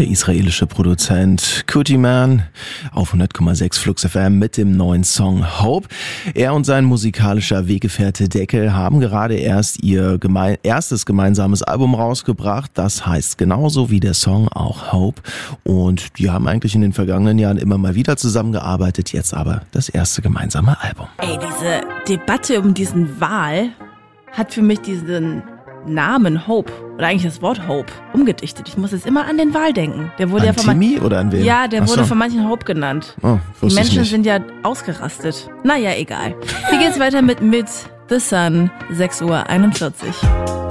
der israelische Produzent Kutiman auf 100,6 Flux FM mit dem neuen Song Hope. Er und sein musikalischer Weggefährte Deckel haben gerade erst ihr erstes gemeinsames Album rausgebracht. Das heißt genauso wie der Song auch Hope. Und die haben eigentlich in den vergangenen Jahren immer mal wieder zusammengearbeitet. Jetzt aber das erste gemeinsame Album. Ey, diese Debatte um diesen Wal hat für mich diesen Namen Hope, oder eigentlich das Wort Hope, umgedichtet. Ich muss jetzt immer an den Wal denken. Der wurde an Timmy oder an wen? Ja, der wurde von manchen Hope genannt. Oh, die Menschen sind ja ausgerastet. Naja, egal. Hier geht's weiter mit The Sun, 6:41 Uhr.